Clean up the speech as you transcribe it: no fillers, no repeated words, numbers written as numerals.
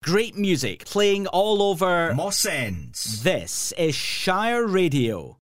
Great music playing all over Moss Ends. This is Shire Radio.